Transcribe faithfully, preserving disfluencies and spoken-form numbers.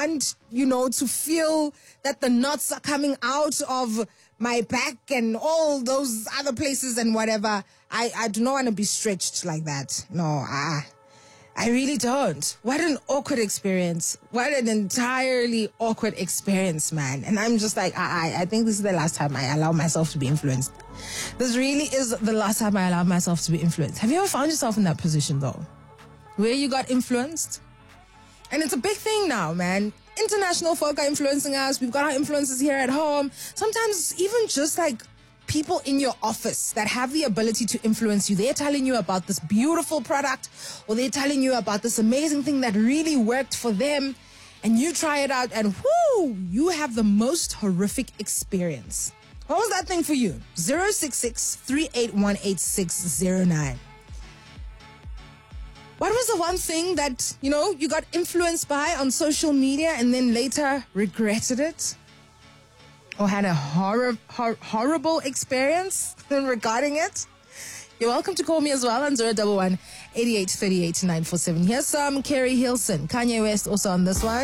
want, you know, to feel that the knots are coming out of my back and all those other places and whatever. I, I do not want to be stretched like that. No, I, I really don't. What an awkward experience. What an entirely awkward experience, man. And I'm just like, I, I think this is the last time I allow myself to be influenced. This really is the last time I allow myself to be influenced. Have you ever found yourself in that position, though? Where you got influenced? And it's a big thing now, man. International folk are influencing us. We've got our influencers here at home. Sometimes even just like people in your office that have the ability to influence you. They're telling you about this beautiful product, or they're telling you about this amazing thing that really worked for them. And you try it out and whoo, you have the most horrific experience. What was that thing for you? zero six six, three eight one, eight six zero nine. What was the one thing that, you know, you got influenced by on social media and then later regretted it? Or had a horror, hor- horrible experience regarding it? You're welcome to call me as well on zero one one, eight eight three eight, nine four seven. Here's some Kerry Hilson. Kanye West also on this one.